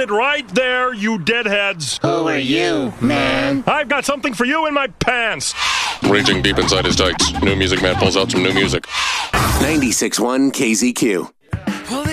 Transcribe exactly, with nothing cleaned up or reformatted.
it right there, you deadheads. Who are you, man? I've got something for you in my pants. Reaching deep inside his tights, New Music Man pulls out some new music. ninety-six point one K Z Q.